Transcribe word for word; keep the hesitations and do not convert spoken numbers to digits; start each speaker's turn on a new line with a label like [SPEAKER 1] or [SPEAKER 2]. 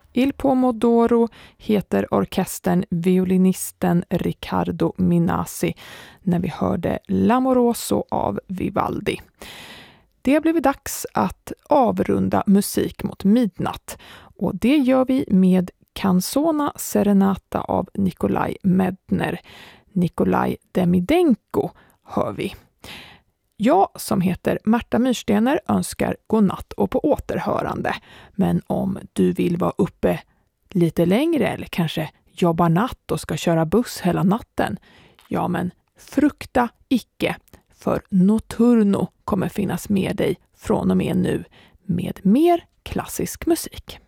[SPEAKER 1] Il Pomodoro heter orkestern violinisten Riccardo Minasi när vi hörde L'Amoroso av Vivaldi. Det blev dags att avrunda musik mot midnatt och det gör vi med Canzona Serenata av Nikolaj Medtner. Nikolaj Demidenko hör vi. Jag som heter Märta Myrstener önskar godnatt och på återhörande. Men om du vill vara uppe lite längre eller kanske jobba natt och ska köra buss hela natten, ja men frukta icke, för Notturno kommer finnas med dig från och med nu med mer klassisk musik.